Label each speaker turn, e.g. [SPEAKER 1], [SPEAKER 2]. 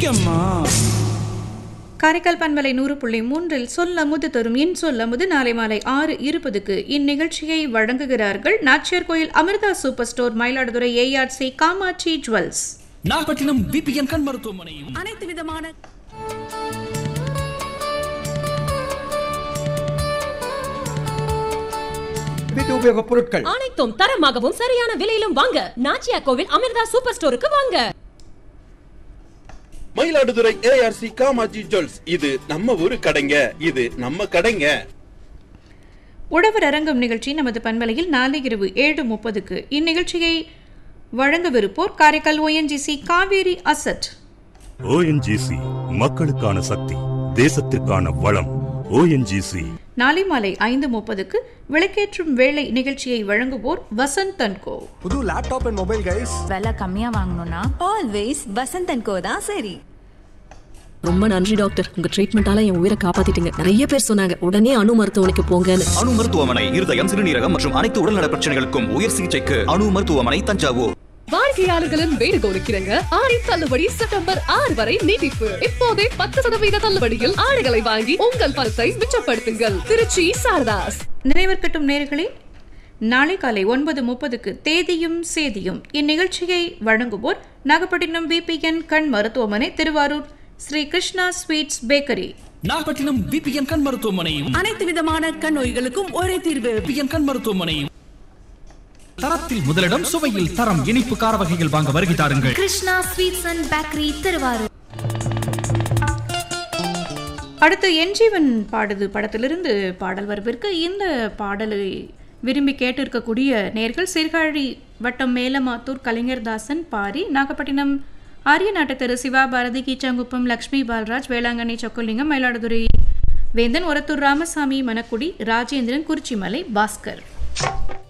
[SPEAKER 1] குடிங்கம்மா.
[SPEAKER 2] காரைக்கால் பண்பலை 100.3 சொல்லமுது தரும் இன் சொல்லமுது நாளை மாலை 6:20 இந்நிகழ்ச்சியை வழங்குகிறார்கள் நாச்சியார் கோயில் Amrita super store, Mayiladuthurai ARC Kamakshi jewels,
[SPEAKER 1] Nagapattinam BPN கண் மருத்துவமனையும்
[SPEAKER 3] அனைத்து விதமான
[SPEAKER 4] வீட்டு உபயோகப் பொருட்கள்
[SPEAKER 3] அனைத்தும் தரமாகவும் சரியான விலையிலும் வாங்க நாச்சியார் கோவில் அமிர்தா சூப்பர் ஸ்டோருக்கு வாங்க.
[SPEAKER 5] மயிலாடுதுறை ஏஆர்சி காமாட்சி ஜுவல்ஸ், இது நம்ம ஊரு கடைங்க, இது நம்ம கடைங்க.
[SPEAKER 2] உழவர் அரங்கம் நிகழ்ச்சி நமது பண்பலையில் நாளை இரவு 7:30 இந்நிகழ்ச்சியை வழங்கவிருப்போர் Karaikal ONGC Kaveri asset.
[SPEAKER 6] ONGC மக்களுக்கான சக்தி, தேசத்திற்கான வளம். ஓஎன்ஜிசி
[SPEAKER 2] நாளை மாலை 5:30 விளக்கேற்றும் வேளை நிகழ்ச்சியை வழங்குவோர் வசந்த் அண்ட் கோ.
[SPEAKER 4] புது லேப்டாப் அண்ட் மொபைல் கைஸ்
[SPEAKER 7] விலை கம்மியா வாங்கணும்னா ஆல்வேஸ் வசந்த் அண்ட் கோ தான் சரி.
[SPEAKER 3] ரொம்ப நன்றி டாக்டர், உங்க ட்ரீட்மெண்டால என் உயிரை காப்பாத்திட்டீங்க. நிறைய பேர் சொன்னாங்க உடனே அணு மருத்துவமனைக்கு போங்கன்னு.
[SPEAKER 8] அணு மருத்துவமனை இருதயம், சிறுநீரகம் மற்றும் அனைத்து உடல்நல பிரச்சனைகளுக்கும் உயர் சிகிச்சைக்கு அணு மருத்துவமனை, தஞ்சாவூர்.
[SPEAKER 3] வாடிக்கையாளர்களின் வேண்டுகோளுக்கிறங்க ஆடி தள்ளுபடி செப்டம்பர் 6 வரை நீட்டிப்பு. இப்போதே 10% தள்ளுபடியில் ஆடைகளை வாங்கி உங்கள் பணத்தை மிச்சப்படுத்துங்கள். திருச்சி சாரதாஸ்.
[SPEAKER 2] நினைவிற்கட்டும் நேயர்களே, நாளை காலை 9:30 தேதியும் சேதியும் இந்நிகழ்ச்சியை வழங்குவோர் நாகப்பட்டினம் பிபிஎன் கண் மருத்துவமனை, Thiruvarur Sri Krishna sweets bakery.
[SPEAKER 1] Nagapattinam BPN கண் மருத்துவமனையும்
[SPEAKER 3] அனைத்து விதமான கண் நோய்களுக்கும் ஒரே தீர்வு.
[SPEAKER 1] பிபிஎன் கண் மருத்துவமனையும் தரத்தில் முதலிடம், சுவையில் தரம். இனிப்பு கார வகைகள் வாங்க வருகை தாருங்கள்.
[SPEAKER 7] Krishna sweets and bakery, Thiruvarur.
[SPEAKER 2] அடுத்து என் ஜீவன் பாடுது படத்திலிருந்து பாடல் வரவிற்கு. இந்த பாடலை விரும்பி கேட்டிருக்கக்கூடிய நேர்கள் சீர்காழி வட்டம் மேலமாத்தூர் கலைஞர் தாசன் பாரி, நாகப்பட்டினம் ஆரியநாட்டு தெரு சிவா பாரதி, கீச்சாங்குப்பம் லக்ஷ்மி பால்ராஜ், வேளாங்கண்ணி சொக்கலிங்கம், மயிலாடுதுறை வேந்தன், ஒரத்தூர் ராமசாமி, மணக்குடி ராஜேந்திரன், குறிச்சிமலை பாஸ்கர்.